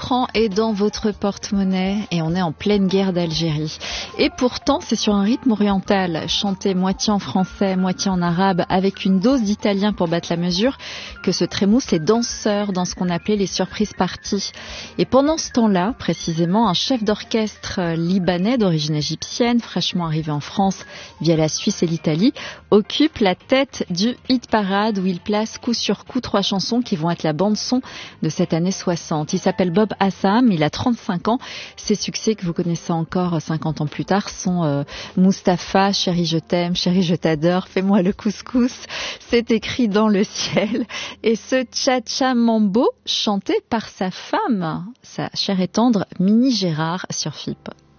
francs est dans votre porte-monnaie et on est en pleine guerre d'Algérie. Et pourtant, c'est sur un rythme oriental, chanté moitié en français, moitié en arabe, avec une dose d'italien pour battre la mesure, que se trémoussent les danseurs dans ce qu'on appelait les surprises parties. Et pendant ce temps-là, précisément, un chef d'orchestre libanais d'origine égyptienne, fraîchement arrivé en France via la Suisse et l'Italie, occupe la tête du hit parade où il place coup sur coup 3 chansons qui vont être la bande-son de cette année 60. Il s'appelle Bob Assam, il a 35 ans. Ses succès que vous connaissez encore 50 ans plus tard sont Mustapha, Chérie je t'aime, Chérie je t'adore, Fais-moi le couscous, C'est écrit dans le ciel. Et ce Cha-Cha Mambo chanté par sa femme, sa chère et tendre Mini Gérard sur FIP.